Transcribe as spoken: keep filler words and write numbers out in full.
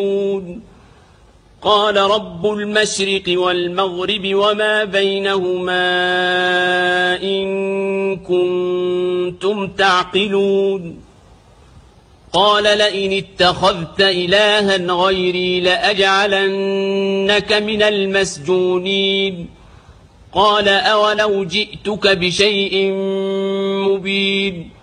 قال رب المشرق والمغرب وما بينهما إن كنتم تعقلون قال لئن اتخذت إلها غيري لأجعلنك من المسجونين قال أولو جئتك بشيء مبين